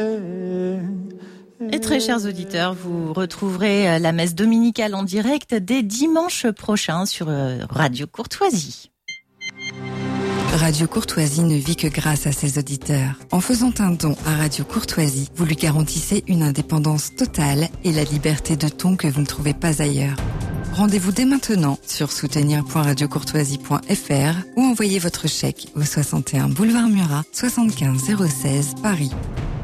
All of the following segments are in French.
Et très chers auditeurs, vous retrouverez la messe dominicale en direct dès dimanche prochain sur Radio Courtoisie. Radio Courtoisie ne vit que grâce à ses auditeurs. En faisant un don à Radio Courtoisie, vous lui garantissez une indépendance totale et la liberté de ton que vous ne trouvez pas ailleurs. Rendez-vous dès maintenant sur soutenir.radiocourtoisie.fr ou envoyez votre chèque au 61 boulevard Murat, 75 016 Paris.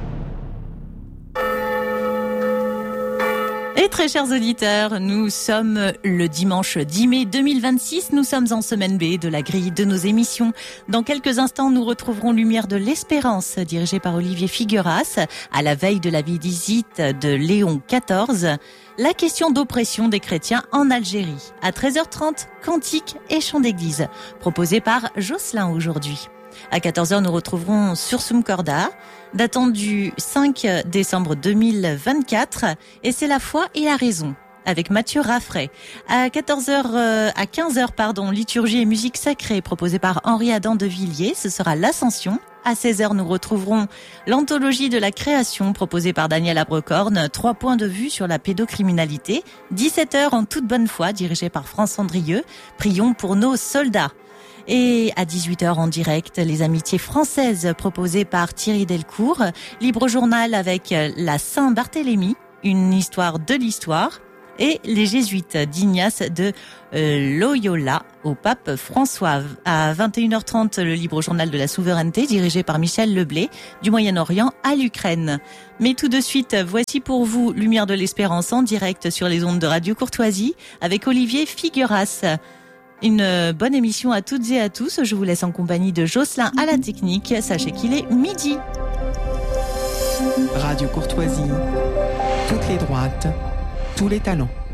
Et très chers auditeurs, nous sommes le dimanche 10 mai 2026. Nous sommes en semaine B de la grille de nos émissions. Dans quelques instants, nous retrouverons Lumière de l'Espérance, dirigée par Olivier Figueras, à la veille de la visite de Léon XIV. La question d'oppression des chrétiens en Algérie. À 13h30, cantique et chant d'église, proposé par Jocelyn aujourd'hui. À 14h, nous retrouverons Sursum Corda, datant du 5 décembre 2024, et c'est la foi et la raison, avec Mathieu Raffray. À 15h, liturgie et musique sacrée, proposée par Henri-Adam de Villiers, ce sera l'Ascension. À 16h, nous retrouverons l'anthologie de la création, proposée par Daniel Abrecorn, 3 points de vue sur la pédocriminalité. 17h, en toute bonne foi, dirigée par France Andrieux, prions pour nos soldats. Et à 18h en direct, les amitiés françaises proposées par Thierry Delcourt, libre journal avec la Saint-Barthélemy, une histoire de l'histoire, et les jésuites d'Ignace de Loyola au pape François. À 21h30, le libre journal de la souveraineté dirigé par Michel Leblé, du Moyen-Orient à l'Ukraine. Mais tout de suite, voici pour vous Lumière de l'Espérance en direct sur les ondes de Radio Courtoisie avec Olivier Figueras. Une bonne émission à toutes et à tous. Je vous laisse en compagnie de Jocelyn à la technique. Sachez qu'il est midi. Radio Courtoisie, toutes les droites, tous les talents.